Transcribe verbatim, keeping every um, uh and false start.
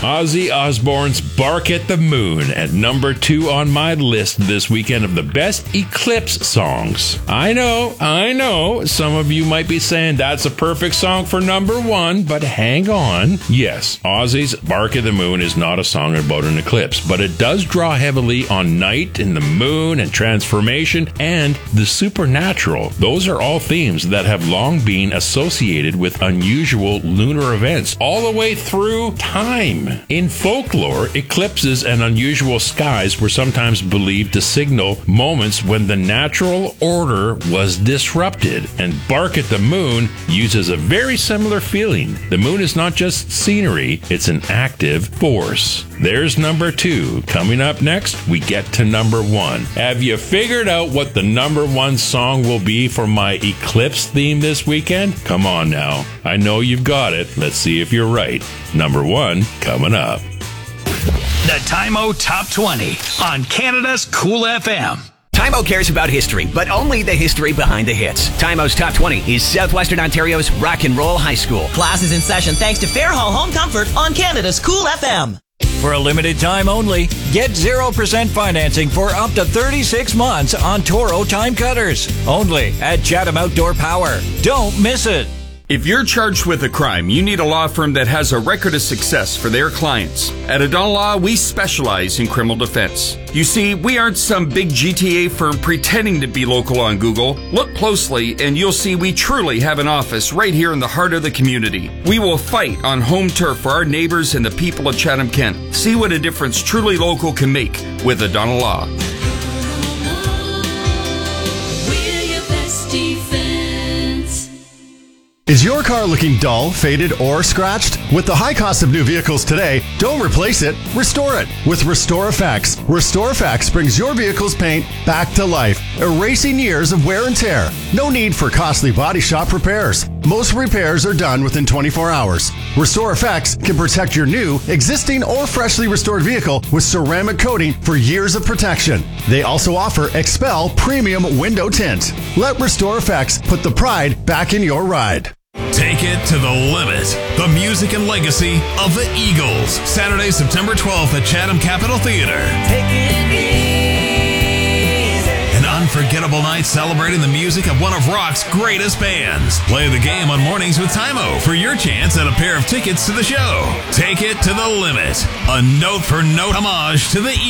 Ozzy Osbourne's Bark at the Moon at number two on my list this weekend of the best Eclipse songs. I know, I know, some of you might be saying that's a perfect song for number one, but hang on. Yes, Ozzy's Bark at the Moon is not a song about an eclipse, but it does draw heavily on night and the moon and transformation and the supernatural. Those are all themes that have long been associated with unusual lunar events all the way through time. In folklore, eclipses and unusual skies were sometimes believed to signal moments when the natural order was disrupted, and Bark at the Moon uses a very similar feeling. The moon is not just scenery, it's an active force. There's number two. Coming up next, we get to number one. Have you figured out what the number one song will be for my eclipse theme this weekend? Come on now. I know you've got it. Let's see if you're right. Number one coming up. The Time-O Top twenty on Canada's Cool F M. Time-O cares about history, but only the history behind the hits. Time-O's Top twenty is Southwestern Ontario's Rock and Roll High School. Class is in session thanks to Fairhall Home Comfort on Canada's Cool F M. For a limited time only, get zero percent financing for up to thirty-six months on Toro Time Cutters. Only at Chatham Outdoor Power. Don't miss it. If you're charged with a crime, you need a law firm that has a record of success for their clients. At O'Donnell Law, we specialize in criminal defense. You see, we aren't some big G T A firm pretending to be local on Google. Look closely and you'll see we truly have an office right here in the heart of the community. We will fight on home turf for our neighbors and the people of Chatham-Kent. See what a difference truly local can make with O'Donnell Law. Is your car looking dull, faded, or scratched? With the high cost of new vehicles today, don't replace it, restore it with Restore Effects. Restore Effects brings your vehicle's paint back to life, erasing years of wear and tear. No need for costly body shop repairs. Most repairs are done within twenty-four hours. Restore Effects can protect your new, existing, or freshly restored vehicle with ceramic coating for years of protection. They also offer Expel Premium Window Tint. Let Restore Effects put the pride back in your ride. Take it to the limit. The music and legacy of the Eagles. Saturday, September twelfth at Chatham Capitol Theatre. Take it easy. An unforgettable night celebrating the music of one of rock's greatest bands. Play the game on Mornings with Time-O for your chance at a pair of tickets to the show. Take it to the limit. A note-for-note homage to the Eagles.